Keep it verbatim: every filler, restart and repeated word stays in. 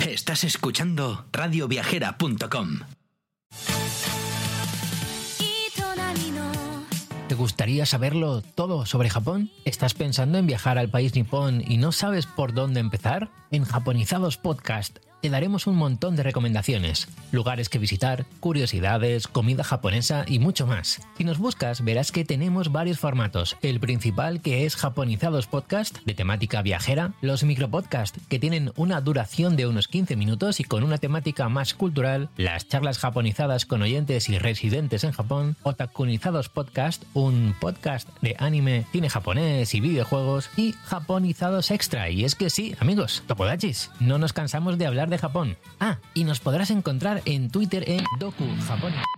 Estás escuchando radio viajera punto com. ¿Te gustaría saberlo todo sobre Japón? ¿Estás pensando en viajar al país nipón y no sabes por dónde empezar? En Japonizados Podcast te daremos un montón de recomendaciones, lugares que visitar, curiosidades, comida japonesa y mucho más. Si nos buscas, verás que tenemos varios formatos. El principal, que es Japonizados Podcast, de temática viajera, los micropodcast, que tienen una duración de unos quince minutos y con una temática más cultural, las charlas japonizadas con oyentes y residentes en Japón, Otakunizados Podcast, un podcast de anime, cine japonés y videojuegos, y Japonizados Extra. Y es que sí, amigos, topodachis, no nos cansamos de hablar de Japón. Ah, y nos podrás encontrar en Twitter en Doku Japón.